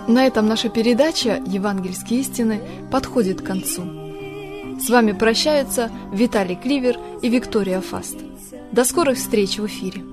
На этом наша передача «Евангельские истины» подходит к концу. С вами прощаются Виталий Кливер и Виктория Фаст. До скорых встреч в эфире!